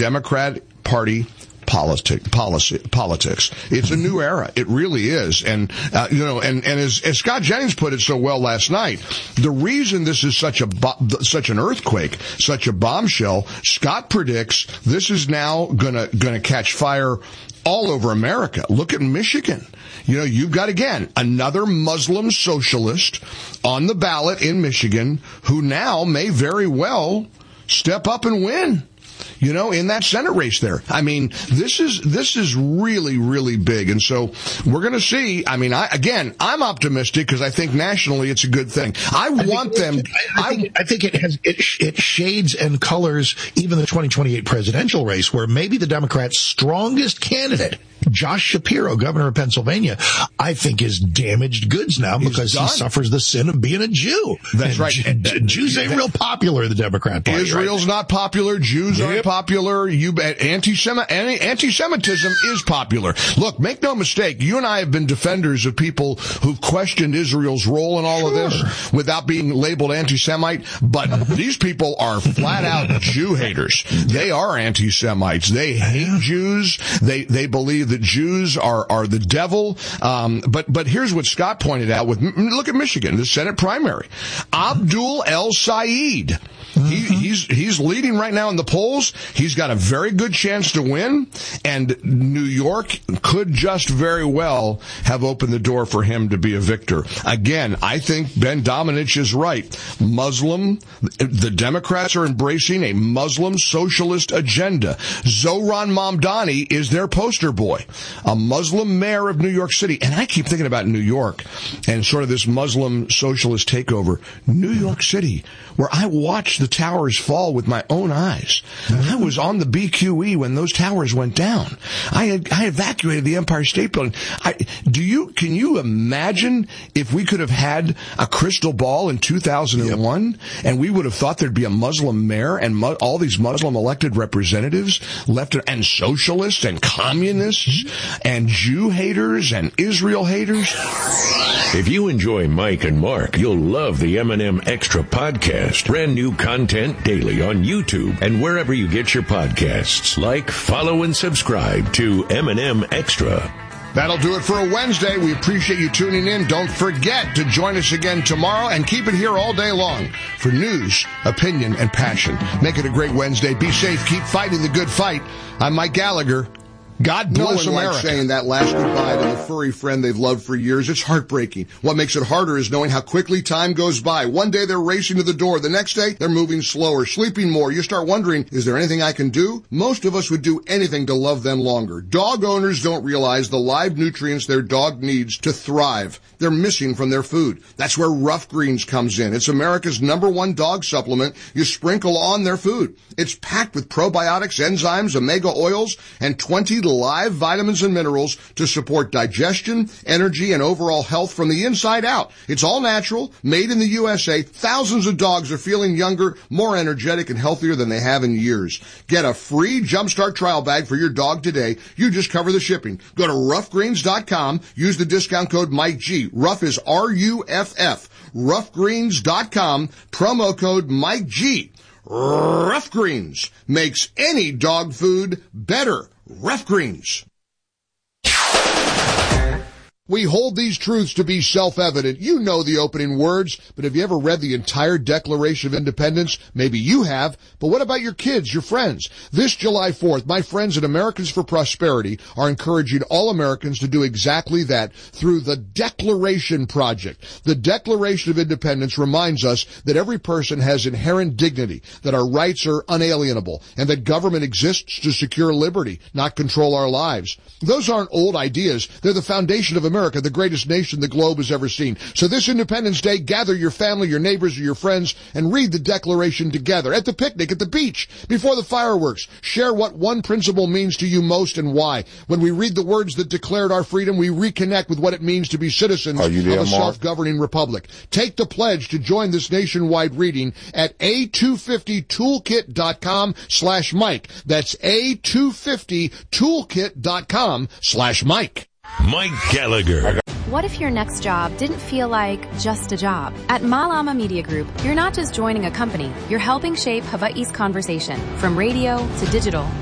Democratic Party politics. It's a new era. It really is. And, and as Scott Jennings put it so well last night, the reason this is such an earthquake, such a bombshell, Scott predicts this is now gonna catch fire all over America. Look at Michigan. You've got, again, another Muslim socialist on the ballot in Michigan who now may very well step up and win. In that Senate race there. I mean, this is really, really big. And so we're going to see. I mean, I'm optimistic because I think nationally it's a good thing. I think it shades and colors even the 2028 presidential race, where maybe the Democrats' strongest candidate, Josh Shapiro, governor of Pennsylvania, I think is damaged goods now because he suffers the sin of being a Jew. That's right. Jews ain't real popular in the Democrat Party. Israel's not popular. Jews aren't popular. Anti-Semitism is popular. Look, make no mistake. You and I have been defenders of people who've questioned Israel's role in all of this without being labeled anti-Semite. But these people are flat out Jew haters. They are anti-Semites. They hate Jews. They believe that Jews are the devil. But here's what Scott pointed out look at Michigan, the Senate primary. Abdul El-Sayed. He's leading right now in the polls. He's got a very good chance to win, and New York could just very well have opened the door for him to be a victor. Again, I think Ben Domenech is right. The Democrats are embracing a Muslim socialist agenda. Zohran Mamdani is their poster boy, a Muslim mayor of New York City. And I keep thinking about New York and sort of this Muslim socialist takeover. New York City, where I watched the towers fall with my own eyes. I was on the BQE when those towers went down. I evacuated the Empire State Building. Can you imagine if we could have had a crystal ball in 2001 and we would have thought there'd be a Muslim mayor and all these Muslim elected representatives left and socialists and communists and Jew haters and Israel haters? If you enjoy Mike and Mark, you'll love the M&M Extra podcast. Brand new content daily on YouTube and wherever you get your podcasts. Like, follow, and subscribe to M&M Extra. That'll do it for a Wednesday. We appreciate you tuning in. Don't forget to join us again tomorrow and keep it here all day long for news, opinion, and passion. Make it a great Wednesday. Be safe. Keep fighting the good fight. I'm Mike Gallagher. God bless America. No one likes saying that last goodbye to the furry friend they've loved for years. It's heartbreaking. What makes it harder is knowing how quickly time goes by. One day they're racing to the door. The next day they're moving slower, sleeping more. You start wondering, is there anything I can do? Most of us would do anything to love them longer. Dog owners don't realize the live nutrients their dog needs to thrive. They're missing from their food. That's where Rough Greens comes in. It's America's #1 dog supplement you sprinkle on their food. It's packed with probiotics, enzymes, omega oils, and 20 live vitamins and minerals to support digestion, energy, and overall health from the inside out. It's all natural, made in the USA. Thousands of dogs are feeling younger, more energetic, and healthier than they have in years. Get a free Jumpstart trial bag for your dog today. You just cover the shipping. Go to roughgreens.com. Use the discount code MikeG. Rough is RUFF. Roughgreens.com. Promo code MikeG. Rough Greens makes any dog food better. Rough Greens. We hold these truths to be self-evident. You know the opening words, but have you ever read the entire Declaration of Independence? Maybe you have, but what about your kids, your friends? This July 4th, my friends at Americans for Prosperity are encouraging all Americans to do exactly that through the Declaration Project. The Declaration of Independence reminds us that every person has inherent dignity, that our rights are unalienable, and that government exists to secure liberty, not control our lives. Those aren't old ideas. They're the foundation of America, the greatest nation the globe has ever seen. So this Independence Day, gather your family, your neighbors, or your friends, and read the Declaration together at the picnic, at the beach, before the fireworks. Share what one principle means to you most and why. When we read the words that declared our freedom, we reconnect with what it means to be citizens of a self-governing republic. Take the pledge to join this nationwide reading at a250toolkit.com/Mike. That's a250toolkit.com/Mike. Mike Gallagher. What if your next job didn't feel like just a job? At Malama Media Group, you're not just joining a company, you're helping shape Hawaii's conversation, from radio to digital.